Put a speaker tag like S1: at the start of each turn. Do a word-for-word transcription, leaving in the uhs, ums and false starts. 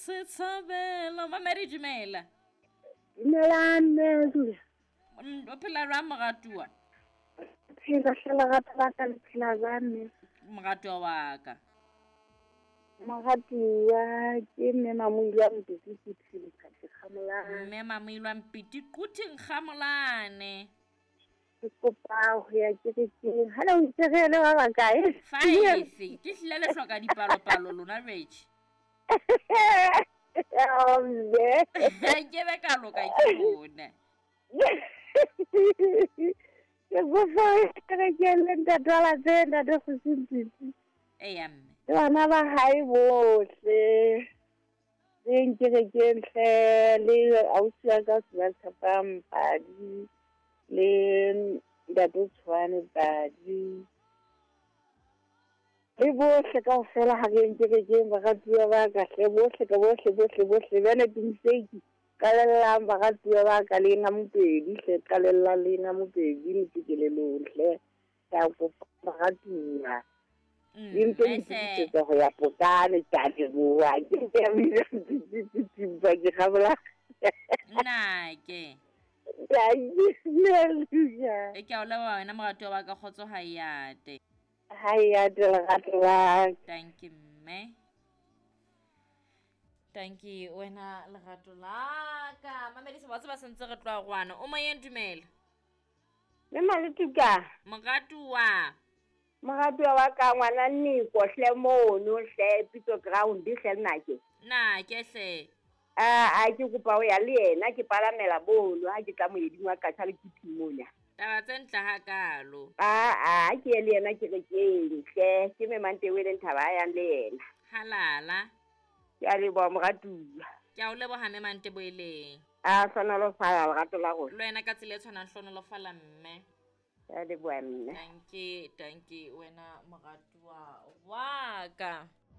S1: Setshabelo mamedi dumela.
S2: Dumelang Dula.
S1: Mm, o phela jwang moratuwa?
S2: Phela hlela gata ba ka le phela jwang?
S1: Moratuwa wa ka.
S2: Moratuwa ke mme Mamoila Mpisi ke phele ka kgamolang.
S1: Mme Mamoila Mpiti quthi nkgamolane.
S2: Ke kopa ho ya kerekeng. Ha le ntse re le ba bakae?
S1: Faefe, ke hlile le hloka dipalo-palo lona Rich.
S2: Oh yeah.
S1: Ke be ka loka ke lona.
S2: Ke bofa kerekeng le ntatala tse ntate Kgosimpisi.
S1: Eya mme.
S2: Le bana ba hae bohle. Le nkerekeng hle le ausi ya ka Sebaka Pampadi le ntate Tshwane Padi. Le bohle kaofela ha re nkerekeng baratuwa ba ka hle bohle ka bohle bohle bohle bana timiseki qalellang baratuwa ba ka le nga mopedi hle qalella le nga mopedi metikelelong hle ya kopa baratuwa. Yin ke ntse go ya potane tsa di bua ke ke mina ntse ke khabla
S1: Nna ke.
S2: ya haleluya
S1: E ke o lewa wena moratuwa wa ka khotso ha yate.
S2: haya de ratwa
S1: Thank you mme. Thank you wena lerato la ka. Mamedi se ba se ba sentse re tloa gwana. O mo yeng dumela.
S2: le malituka
S1: Moratuwa.
S2: moratuwa wa ka ngwana Niko hle mono hle pitso ground hle nnake
S1: Na ke hle.
S2: a a ke kopa o ya le yena ke palamela bono ha ke tla moeding wa ka tsa le kitimonya
S1: Taba tse ntla ha kalo.
S2: a a ke le yena ke re ke hle ke me Mantewele Nthaba ya le yena
S1: Halala.
S2: ya le bo moratuwa
S1: Ke a o leboga mme Manteboeleng.
S2: a sona lo fala lerato la go
S1: Le wena ka tsile tshwana hlono fala mme.
S2: ya le bo mme
S1: Thank you, thank you wena moratuwa wa ka.